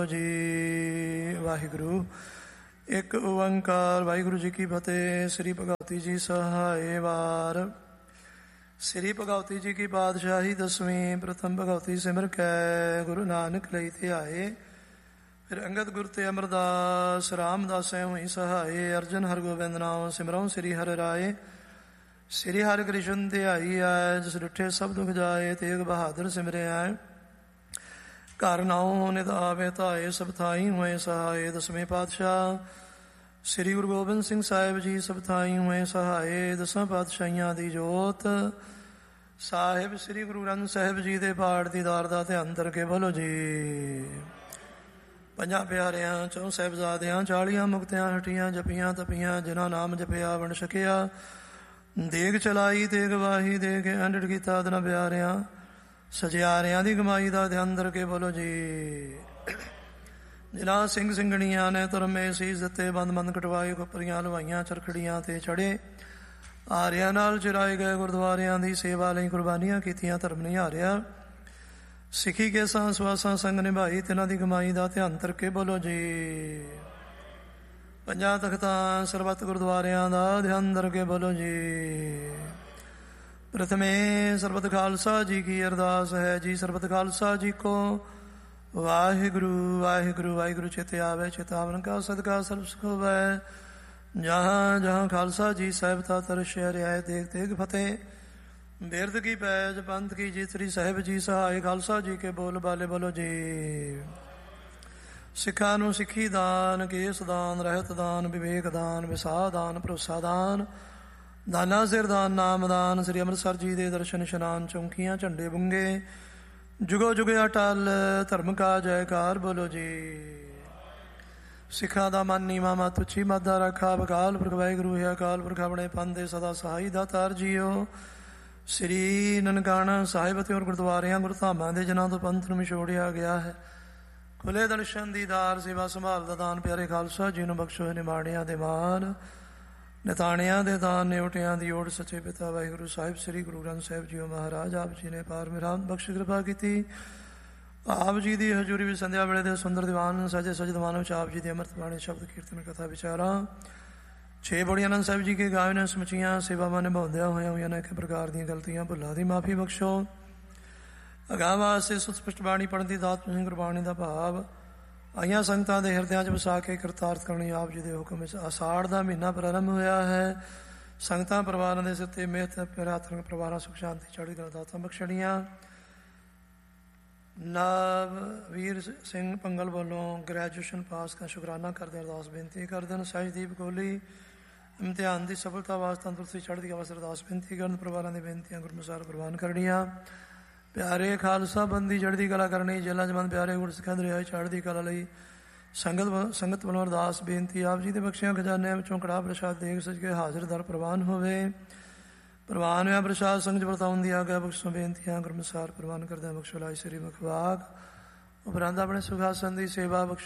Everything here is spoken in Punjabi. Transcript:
ਜੀ ਵਾਹਿਗੁਰੂ। ਇੱਕ ਓੰਕਾਰ ਵਾਹਿਗੁਰੂ ਜੀ ਕੀ ਫਤਿਹ। ਸ੍ਰੀ ਭਗਵਤੀ ਜੀ ਸਹਾਏ ਵਾਰ। ਸ੍ਰੀ ਭਗਵਤੀ ਜੀ ਕੀ ਪਾਤਸ਼ਾਹੀ ਦਸਵੀਂ। ਪ੍ਰਥਮ ਭਗਵਤੀ ਸਿਮਰ ਕੈ ਗੁਰੂ ਨਾਨਕ ਲਈ ਧਿਆਏ। ਫਿਰ ਅੰਗਦ ਗੁਰ ਤੇ ਅਮਰਦਾਸ ਰਾਮਦਾਸੈ ਹੋਈ ਸਹਾਏ। ਅਰਜਨ ਹਰਗੋਬਿੰਦ ਨਾਮ ਸਿਮਰਉ ਸ੍ਰੀ ਹਰਿ ਰਾਏ। ਸ੍ਰੀ ਹਰਿ ਕ੍ਰਿਸ਼ਨ ਧਿਆਈ ਆਇ। ਜਿਸ ਡਿਠੇ ਸਭ ਦੁਖ ਜਾਏ। ਤੇਗ ਬਹਾਦਰ ਸਿਮਰਿਆ। ਘਰ ਨਾਉ ਨਿਤ ਆਵੇ ਧਾਏ। ਸਭ ਥਾਈ ਹੋਏ ਸਹਾਏ। ਦਸਵੇਂ ਪਾਤਸ਼ਾਹ ਸ੍ਰੀ ਗੁਰੂ ਗੋਬਿੰਦ ਸਿੰਘ ਸਾਹਿਬ ਜੀ ਸਭ ਥਾਈ ਹੋਏ ਸਹਾਏ। ਦਸਾਂ ਪਾਤਸ਼ਾਹੀਆਂ ਦੀ ਜੋਤ ਸਾਹਿਬ ਸ੍ਰੀ ਗੁਰੂ ਗ੍ਰੰਥ ਸਾਹਿਬ ਜੀ ਦੇ ਪਾਠ ਦੀ ਦਾਰ ਦਾ ਧਿਆਨ ਕਰਕੇ ਬੋਲੋ ਜੀ। ਪੰਜਾਂ ਪਿਆਰਿਆਂ ਚੌਂ ਸਾਹਿਬਜ਼ਾਦਿਆਂ 40 ਮੁਕਤਿਆਂ ਹਟੀਆਂ ਜਪੀਆਂ ਤਪੀਆਂ। ਜਿਨ੍ਹਾਂ ਨਾਮ ਜਪਿਆ ਵੰਡ ਛਕਿਆ। ਦੇਗ ਚਲਾਈ ਤੇ ਗਵਾਹੀ ਦੇ ਕੇ ਅੰਡੜ ਕੀਤਾ ਦਨਾ ਪਿਆਰਿਆਂ। ਸਜਿਆਰਿਆਂ ਦੀ ਕਮਾਈ ਦਾ ਧਿਆਨ ਕਰਕੇ ਬੋਲੋ ਜੀ। ਜਿਨ੍ਹਾਂ ਸਿੰਘ ਸਿੰਘਣੀਆਂ ਨੇ ਧਰਮੇ ਸੀਸ ਦਿੱਤੇ। ਬੰਦ ਬੰਦ ਕਟਵਾਏ ਖੁੱਪਰੀਆਂ ਲਵਾਈਆਂ ਚਰਖੜੀਆਂ ਤੇ ਚੜੇ। ਆਰਿਆਂ ਨਾਲ ਚਰਾਏ ਗਏ ਗੁਰਦੁਆਰਿਆਂ ਦੀ ਸੇਵਾ ਲਈ ਕੁਰਬਾਨੀਆਂ ਕੀਤੀਆਂ। ਧਰਮ ਨਹੀਂ ਹਾਰਿਆ। ਸਿੱਖੀ ਕੇ ਸਾਂ ਸਵਾਸਾਂ ਸੰਗ ਨਿਭਾਈ। ਤਿਨਾਂ ਦੀ ਕਮਾਈ ਦਾ ਧਿਆਨ ਕਰਕੇ ਬੋਲੋ ਜੀ। ਪੰਜਾਂ ਤਖਤਾਂ ਸਰਬੱਤ ਗੁਰਦੁਆਰਿਆਂ ਦਾ ਧਿਆਨ ਕਰਕੇ ਬੋਲੋ ਜੀ। ਪ੍ਰਥਮੇ ਸਰਬਤ ਖਾਲਸਾ ਜੀ ਕੀ ਅਰਦਾਸ ਹੈ ਜੀ। ਸਰਬਤ ਖਾਲਸਾ ਜੀ ਕੋ ਵਾਹਿਗੁਰੂ ਵਾਹਿਗੁਰੂ ਵਾਹਿਗੁਰੂ ਚਿਤ ਆਵੇ। ਚਿਤਾਵਨ ਕਾ ਸਦਕਾ ਸਰਬ ਸੁਖ ਹੋਵੈ। ਜਹਾਂ ਜਹਾਂ ਖਾਲਸਾ ਜੀ ਸਾਹਿਬ ਤਾ ਤਰਸ਼ ਰਿਆਇ। ਦੇਖ ਤੇਗ ਫਤਿਹ ਬਿਰਦ ਕੀ ਪੈਜ ਪੰਥ ਕੀ ਜੀਤਰੀ ਸਾਹਿਬ ਜੀ ਸਹਾਏ। ਖਾਲਸਾ ਜੀ ਕੇ ਬੋਲ ਬਾਲੇ ਬੋਲੋ ਜੀ। ਸਿੱਖਾਂ ਨੂੰ ਸਿੱਖੀ ਦਾਨ ਕੇਸ ਦਾਨ ਰਹਿਤ ਦਾਨ ਵਿਵੇਕ ਦਾਨ ਵਿਸਾਹ ਦਾਨ ਭਰੋਸਾ ਦਾਨ ਦਾਨਾ ਸਿਰ ਦਾਨ ਨਾਮ ਦਾਨ। ਸ੍ਰੀ ਅੰਮ੍ਰਿਤਸਰ ਜੀ ਦੇ ਦਰਸ਼ਨ ਇਸ਼ਨਾਨ ਚੌਂਕੀਆਂ ਝੰਡੇ ਬੁੰਗੇ ਜੁਗੋ ਜੁਗੇ ਅਟਲ ਧਰਮ ਕਾ ਜੈਕਾਰ ਬੋਲੋ ਜੀ। ਸਿੱਖਾਂ ਦਾ ਮਨ ਨੀਵਾਂ ਮਤ ਉੱਚੀ ਮਤ ਦਾ ਰੱਖਾ। ਅਕਾਲ ਪੁਰਖ ਵਾਹਿਗੁਰੂ ਹੈ। ਅਕਾਲ ਪੁਰਖ ਆਪਣੇ ਪੰਥ ਦੇ ਸਦਾ ਸਹਾਈ ਦਾਤਾਰ ਜੀਓ। ਸ੍ਰੀ ਨਨਕਾਣਾ ਸਾਹਿਬ ਅਤੇ ਹੋਰ ਗੁਰਦੁਆਰਿਆਂ ਗੁਰਧਾਮਾਂ ਦੇ ਜਿਨ੍ਹਾਂ ਤੋਂ ਪੰਥ ਨੂੰ ਵਿਛੋੜਿਆ ਗਿਆ ਹੈ। ਖੁੱਲੇ ਦਰਸ਼ਨ ਦੀਦਾਰ ਸੇਵਾ ਸੰਭਾਲ ਦਾ ਦਾਨ ਪਿਆਰੇ ਖਾਲਸਾ ਜੀ ਨੂੰ ਬਖਸ਼ੋ। ਨਿਮਾਣਿਆਂ ਦੇ ਮਾਨ ਨਿਤਾਣਿਆਂ ਦੇ ਦਾਨ ਨਿਉਟਿਆਂ ਦੀ ਓਟ ਸੱਚੇ ਪਿਤਾ ਵਾਹਿਗੁਰੂ ਸਾਹਿਬ ਸ੍ਰੀ ਗੁਰੂ ਗ੍ਰੰਥ ਸਾਹਿਬ ਜੀਓ ਮਹਾਰਾਜ ਆਪ ਜੀ ਨੇ ਪਾਰ ਮਿਹਰਾਨ ਬਖਸ਼ ਕਿਰਪਾ ਕੀਤੀ। ਆਪ ਜੀ ਦੀ ਹਜ਼ੂਰੀ ਵਿੱਚ ਸੰਧਿਆ ਵੇਲੇ ਦੇ ਸੁੰਦਰ ਦੀਵਾਨ ਸਜੇ ਸਜ ਦੀਵਾਨ ਵਿੱਚ ਆਪ ਜੀ ਦੇ ਅੰਮ੍ਰਿਤ ਬਾਣੀ ਸ਼ਬਦ ਕੀਰਤਨ ਕਥਾ ਵਿਚਾਰਾਂ 6 ਬੜੀ ਆਨੰਦ ਸਾਹਿਬ ਜੀ ਕੇ ਗਾਏ ਨੇ ਸਮੁੱਚੀਆਂ ਸੇਵਾਵਾਂ ਨਿਭਾਉਂਦਿਆਂ ਹੋਇਆਂ ਹੋਈਆਂ ਅਨੇਕ ਪ੍ਰਕਾਰ ਦੀਆਂ ਗਲਤੀਆਂ ਭੁੱਲਾਂ ਦੀ ਮਾਫੀ ਬਖਸ਼ੋ। ਅਗਾਂਹ ਵਾਸਤੇ ਸੁਸਪਸ਼ਟ ਬਾਣੀ ਪੜ੍ਹਨ ਦੀ ਦਾਤ ਤੁਸੀਂ ਗੁਰਬਾਣੀ ਦਾ ਭਾਵ ਆਈਆਂ ਸੰਗਤਾਂ ਦੇ ਹਿਰਦਿਆਂ 'ਚ ਵਸਾ ਕੇ ਕਰਤਾਰਥ ਕਰਨੀ ਆਪ ਜੀ ਦੇ ਹੁਕਮ ਵਿੱਚ। ਆਸ਼ਾੜ ਦਾ ਮਹੀਨਾ ਪ੍ਰਾਰੰਭ ਹੋਇਆ ਹੈ। ਸੰਗਤਾਂ ਪਰਿਵਾਰਾਂ ਦੇ ਸਿਰ ਤੇ ਮਿਹਰ ਪਿਆਰਾਤਨ ਪਰਿਵਾਰਾਂ ਸੁਖ ਸ਼ਾਂਤੀ ਚੜ੍ਹਦੀ ਕਲਾ ਦਾਤਾਂ ਬਖਸ਼ਣੀਆਂ। ਨਵਵੀਰ ਸਿੰਘ ਪੰਗਲ ਵੱਲੋਂ ਗ੍ਰੈਜੂਏਸ਼ਨ ਪਾਸ ਦਾ ਸ਼ੁਕਰਾਨਾ ਕਰਦੇ ਅਰਦਾਸ ਬੇਨਤੀ ਕਰਦੇ ਹਨ। ਸਹਿਜਦੀਪ ਕੋਹਲੀ ਇਮਤਿਹਾਨ ਦੀ ਸਫਲਤਾ ਵਾਸਤੇ ਤੰਦਰੁਸਤੀ ਚੜ੍ਹਦੀ ਵਾਸਤੇ ਅਰਦਾਸ ਬੇਨਤੀ ਕਰਨ। ਪਰਿਵਾਰਾਂ ਦੀ ਬੇਨਤੀਆਂ ਗੁਰਮੁਸਾਰ ਪ੍ਰਵਾਨ ਕਰਨੀਆਂ। ਪਿਆਰੇ ਖਾਲਸਾ ਬੰਦੀ ਚੜ੍ਹਦੀ ਕਲਾ ਕਰਨੀ। ਜੇਲਾਂ 'ਚ ਬੰਦ ਪਿਆਰੇ ਗੁਰਸਿੱਖਾਂ ਦੀ ਰਿਹਾਈ ਚੜ੍ਹਦੀ ਕਲਾ ਲਈ ਸੰਗਤ ਵੱਲੋਂ ਅਰਦਾਸ ਬੇਨਤੀ। ਆਪ ਜੀ ਦੇ ਬਖਸ਼ਿਆਂ ਖਜ਼ਾਨਿਆਂ ਵਿੱਚੋਂ ਕੜਾਹ ਪ੍ਰਸ਼ਾਦ ਦੇਗ ਸਜ ਕੇ ਹਾਜ਼ਰ ਦਰ ਪ੍ਰਵਾਨ ਹੋਵੇ। ਪ੍ਰਵਾਨ ਹੋਇਆ ਪ੍ਰਸ਼ਾਦ ਸੰਗਤ ਵਰਤਾਉਣ ਦੀ ਆਗਿਆ ਬਖਸ਼ੋ। ਬੇਨਤੀਆਂ ਗੁਰਮੁਸਾਰ ਪ੍ਰਵਾਨ ਕਰਦਿਆਂ ਬਖਸ਼ੋ। ਲਾਈ ਸ੍ਰੀ ਮੁਖਵਾਕ ਉਪਰੰਤ ਆਪਣੇ ਸੁਖਾਸਨ ਦੀ ਸੇਵਾ ਬਖਸ਼ੋ।